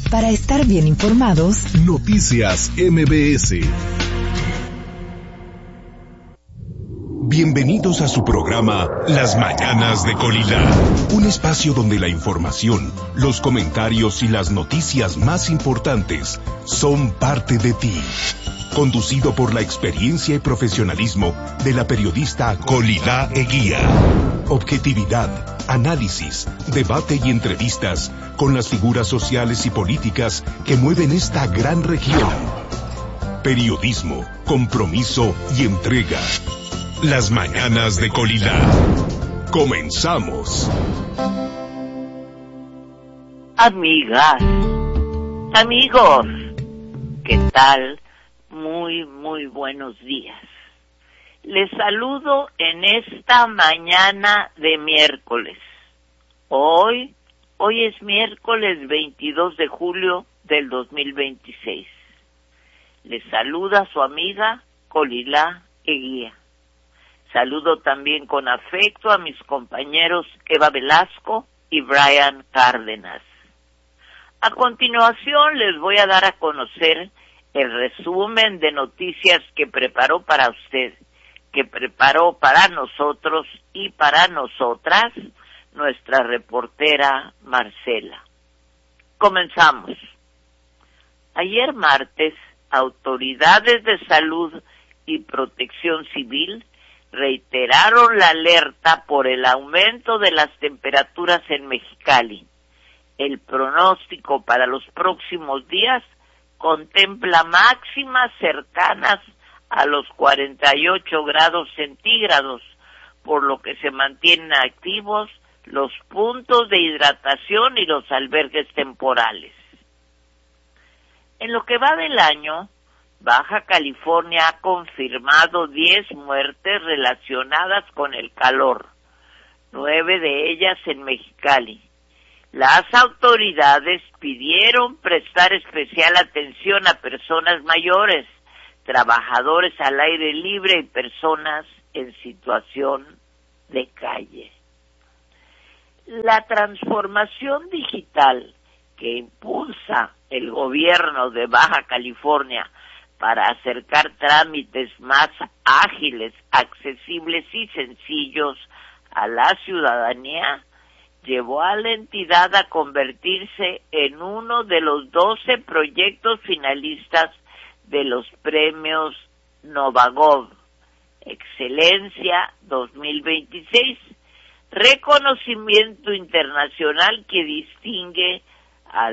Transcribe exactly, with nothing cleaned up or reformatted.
Para estar bien informados, Noticias M B S. Bienvenidos a su programa Las Mañanas de Colila, un espacio donde la información, los comentarios y las noticias más importantes son parte de ti. Conducido por la experiencia y profesionalismo de la periodista Colila Eguía. Objetividad, análisis, debate y entrevistas con las figuras sociales y políticas que mueven esta gran región. Periodismo, compromiso y entrega. Las Mañanas de Colila. Comenzamos. Amigas, amigos, ¿qué tal? Muy, muy buenos días. Les saludo en esta mañana de miércoles. Hoy, hoy es miércoles veintidós de julio del dos mil veintiséis. Les saluda su amiga Colila Eguía. Saludo también con afecto a mis compañeros Eva Velasco y Brian Cárdenas. A continuación les voy a dar a conocer el resumen de noticias que preparó para usted, que preparó para nosotros y para nosotras nuestra reportera Marcela. Comenzamos. Ayer martes, autoridades de salud y protección civil reiteraron la alerta por el aumento de las temperaturas en Mexicali. El pronóstico para los próximos días contempla máximas cercanas a los cuarenta y ocho grados centígrados, por lo que se mantienen activos los puntos de hidratación y los albergues temporales. En lo que va del año, Baja California ha confirmado diez muertes relacionadas con el calor, nueve de ellas en Mexicali. Las autoridades pidieron prestar especial atención a personas mayores, trabajadores al aire libre y personas en situación de calle. La transformación digital que impulsa el gobierno de Baja California para acercar trámites más ágiles, accesibles y sencillos a la ciudadanía, llevó a la entidad a convertirse en uno de los doce proyectos finalistas de los premios Novagov Excelencia dos mil veintiséis, reconocimiento internacional que distingue